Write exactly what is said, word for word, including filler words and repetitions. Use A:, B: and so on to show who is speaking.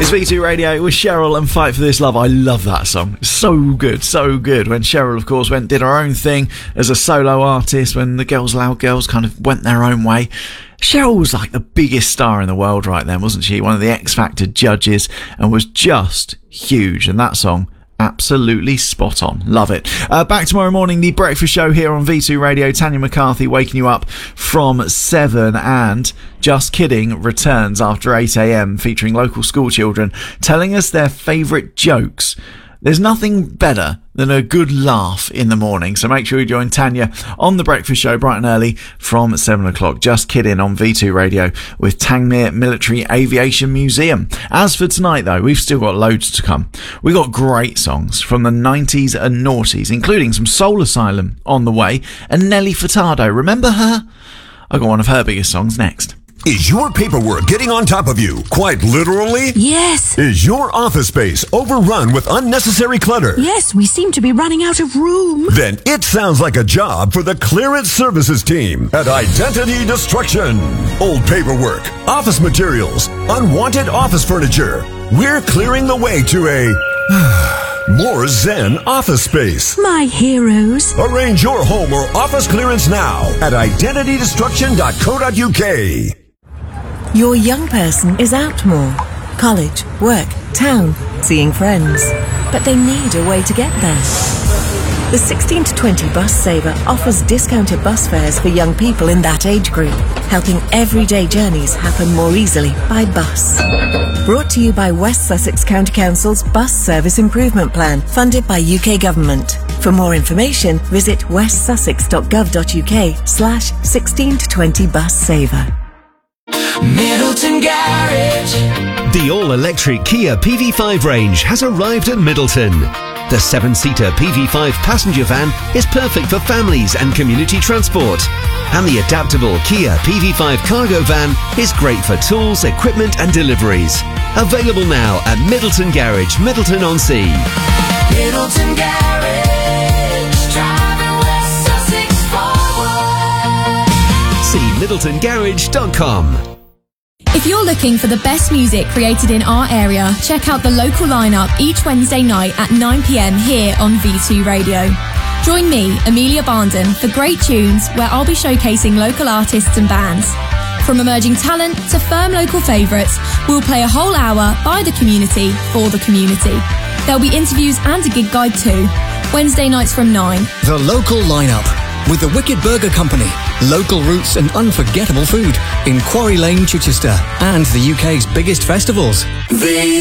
A: It's V two Radio with Cheryl and Fight for This Love. I love that song. It's so good, so good. When Cheryl, of course, went did her own thing as a solo artist, when the Girls Loud Girls kind of went their own way. Cheryl was like the biggest star in the world right then, wasn't she? One of the X Factor judges, and was just huge. And that song, absolutely spot on. Love it. Uh, back tomorrow morning, the breakfast show here on V two Radio. Tanya McCarthy waking you up from seven, and Just Kidding returns after eight a.m. featuring local school children telling us their favourite jokes. There's nothing better than a good laugh in the morning, so make sure you join Tanya on the breakfast show bright and early from seven o'clock. Just Kidding on V two Radio with Tangmere Military Aviation Museum. As for tonight, though, we've still got loads to come. We got great songs from the nineties and noughties, including some Soul Asylum on the way, and Nelly Furtado. Remember her? I got one of her biggest songs next.
B: Is your paperwork getting on top of you, quite literally?
C: Yes.
B: Is your office space overrun with unnecessary clutter?
C: Yes, we seem to be running out of room.
B: Then it sounds like a job for the Clearance Services team at Identity Destruction. Old paperwork, office materials, unwanted office furniture. We're clearing the way to a more zen office space.
C: My heroes.
B: Arrange your home or office clearance now at identity destruction dot co dot uk.
D: Your young person is out more. College, work, town, seeing friends. But they need a way to get there. The sixteen to twenty Bus Saver offers discounted bus fares for young people in that age group, helping everyday journeys happen more easily by bus. Brought to you by West Sussex County Council's Bus Service Improvement Plan, funded by U K Government. For more information, visit west sussex dot gov dot uk slash sixteen to twenty Bus Saver.
E: Middleton Garage.
F: The all-electric Kia P V five range has arrived at Middleton. The seven-seater P V five passenger van is perfect for families and community transport. And the adaptable Kia P V five cargo van is great for tools, equipment and deliveries. Available now at Middleton Garage, Middleton-on-Sea.
E: Middleton Garage. Driving West Sussex forward.
F: See middleton garage dot com.
G: If you're looking for the best music created in our area, check out the local lineup each Wednesday night at nine p.m. here on V two Radio. Join me, Amelia Barnden, for great tunes where I'll be showcasing local artists and bands. From emerging talent to firm local favourites, we'll play a whole hour by the community for the community. There'll be interviews and a gig guide too. Wednesday nights from nine.
H: The local lineup with the Wicked Burger Company, local roots and unforgettable food in Quarry Lane, Chichester, and the U K's biggest festivals.
E: V